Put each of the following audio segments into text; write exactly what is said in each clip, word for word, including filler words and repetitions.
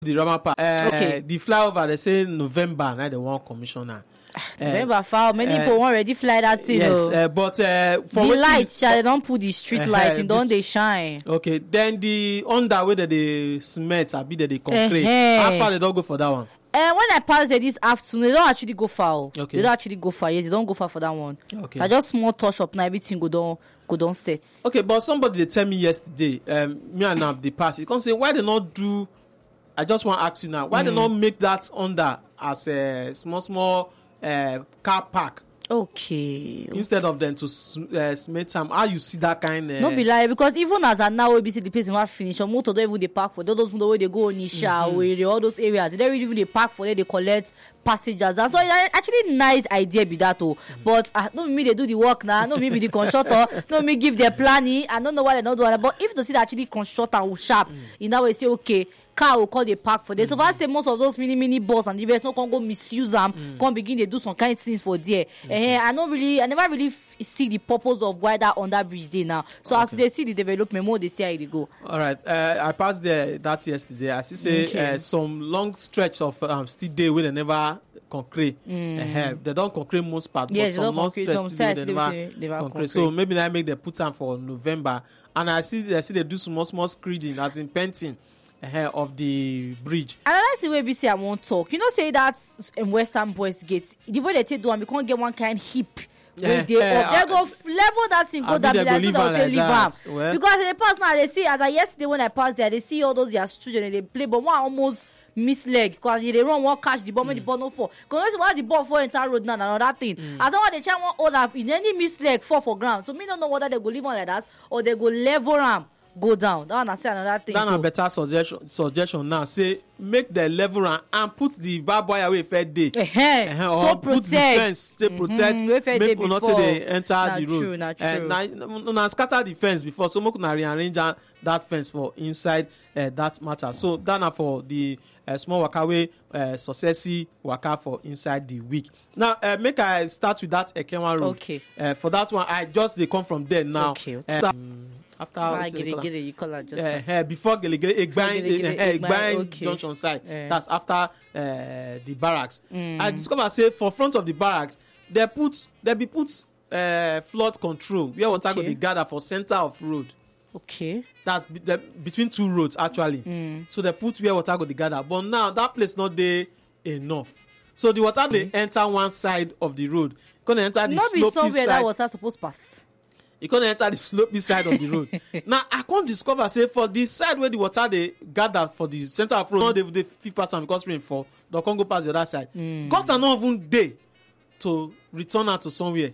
the Rama Park. Uh, Okay. The flyover, they say November, now they want commissioner. November foul. Many people won't already fly that thing. Yes, oh. uh, but uh, for The wetin- light, shall they don't put the street Uh, light in, don't this- they shine? Okay, then the under where they cement, I be that they concrete. Uh-huh. How far they don't go for that one? And when I pass there this afternoon, they don't actually go far. Okay. They don't actually go far. Yes, they don't go far for that one. Okay. I just small touch up now, everything go down, go down set. Okay, but somebody they tell me yesterday, um, me and now they pass. He can say why they not do. I just want to ask you now, why they not make that under as a small small uh, car park Okay. instead of them to s- uh, cement time? How you see that kind? Uh, No be lie, because even as I now we see the place want finish, or motor don't even they park for those people where they go on Nisha, Mm-hmm. where they all those areas. They don't even they park for there, they collect passengers. That's why it's actually nice idea be that oh. Mm-hmm. But uh, no me they do the work now, no me be the constructor, no me give their planning. I don't know why they not do that. But if to see that actually constructor will sharp, Mm. in that way say okay. Car will call the park for there. So if I say most of those mini mini bus and the rest no can go misuse them, Mm. can begin they do some kind of things for there. Eh, I don't really, I never really f- see the purpose of why that under bridge day now. So as they see the development, more they see how they go. All right, uh, I passed there that yesterday. I see say Okay. uh, some long stretch of um, still day where they never concrete. Uh, they don't concrete most part, Yes, but they some don't long concrete, stretch some still day sites they they never, say they never concrete. So concrete. maybe I make them put time for November, and I see they see they do small small screening as in painting uh, of the bridge. Another thing where B C I won't talk. You know, say that in Western Boys Gate, the way they take do one, we can't get one kind hip. Yeah, When they yeah, up, they go uh, f- level that thing, go I down, mean, be they like, go so leave they'll am take like leave that. am. Well. Because the pass now, they see, as I yesterday when I passed there, they see all those their children, and they play, but one almost miss leg, because they run, one catch the ball, when the ball no fall. Because why the ball fall enter road now, another thing. I don't want the child one hold up, in any miss leg, fall for ground. So me don't know whether they go leave on like that, or they go level am, go down. That one I say another thing. That's So, a better suggestion. Suggestion now. Say make the level and, and put the barbed wire away fair day. eh, Uh-huh, or to put the protect. fence to protect Mhm, wey fair make dey people not before. they enter Na the road. true, na Eh, true. na na na scatter the fence before, so make una rearrange am that fence for inside uh, that matter. So that na for the uh, small waka wey uh, successy waka for inside the week. Now uh, make I start with that Ekenwa road. Okay. Uh, for that one, I just dey come from there now. Okay, okay. Uh, after Ah, wetin they gere, call am? gere, you call her just Uh, uh, before Gelegele Egbain Gelegele, uh, uh, Egbain, Egbain okay. junction side. Eh. That's after uh, the barracks. I discover say for front of the barracks they put they be put uh, flood control where water go Okay. dey gather for center of road. okay. That's be, the, between two roads actually. So they put where water go dey gather. But now that place not dey enough. So the water dey enter one side of the road. Gonna enter the Not be slopey somewhere side. that water supposed pass. You can't enter the slopey side of the road. Now I can't discover say for the side where the water they gather for the center of road, they they fifth pass am because rain fall. They can't go past the other side. Mm. Gutter not even day to return her to somewhere.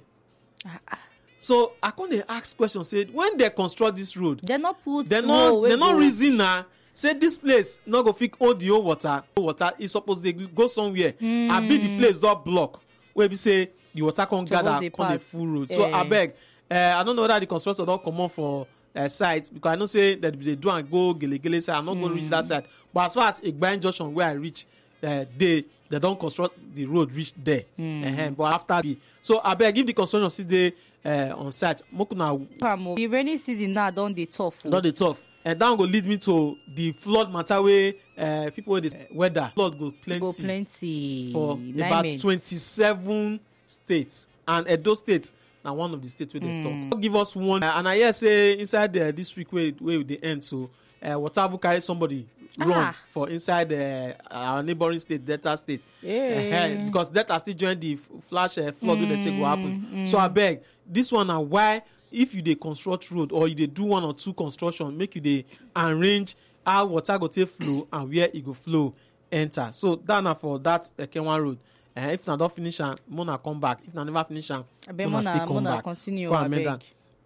So I can't dey ask question say when they construct this road, They not put they small not wey they not go- reason na say this place not go fit hold the whole water. Water is supposed to go somewhere. Mm. I be the place don block where be say the water can't Suppose gather dey come the pass. full road. So Eh. I beg. Uh, I don't know whether the constructor don comot for uh, site because I know say that they do and go gelegele side. I'm not mm. going to reach that side. But as far as Egbain junction where I reach, uh, they they don construct the road reach there. Mm. Uh-huh. But after the so I beg if the construction still dey uh, on site, make una Pam, oh. The rainy season now don dey tough. oh. don dey tough. And that one go lead me to the flood matter wey uh, people wey dey uh, weather flood go plenty, Go plenty. for Nine about months. twenty-seven states and Edo state na one of the states wey dey talk. Give us one uh, and I hear say inside uh, this week wey wey we dey end so uh, water even carry somebody run Ah. for inside uh, our neighbouring state Delta state. Yeah. Uh, because Delta still join the f- flash uh, flood wey dey say go happen. So abeg this one na why if you dey construct road or you dey do one or two construction make you dey arrange how water go take flow and where e go flow enter. So that na for that Ekenwa road. Uh, if na don finish am mona come back, if na never finish am Abeg, mona mona- still come mona back continue, go amend abeg. am.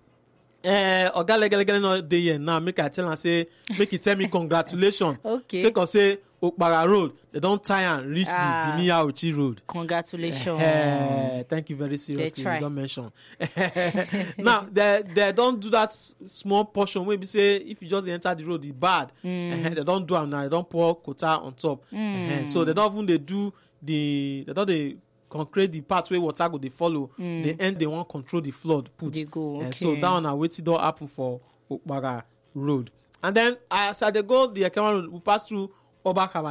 Uh, oga legelegele no dey here now make I tell am say make he tell me congratulations. Okay. Sake of say Okpara road they don tie am reach Ah. the Benin Auchi road. Congratulations. Eh, thank you very seriously. try. You don mention. Now they they don do that s- small portion wey be say if you just dey enter the road e bad. Eh, they don do am now. They don pour quota on top. Eh, so they don even dey do the they don dey concrete the part wey water go dey follow. The end they wan control the flood put. Dey go, Eh, so okay. that one na wetin don happen for Okpara road. And then as I dey go the Ekenwa road we pass through Obakaba